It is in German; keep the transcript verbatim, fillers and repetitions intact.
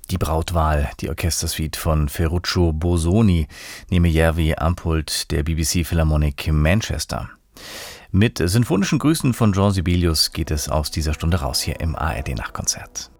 Die Brautwahl, die Orchestersuite von Ferruccio Bosoni, neben Järvi Ampult der B B C Philharmonic Manchester. Mit sinfonischen Grüßen von Jean Sibelius geht es aus dieser Stunde raus hier im A R D Nachtkonzert.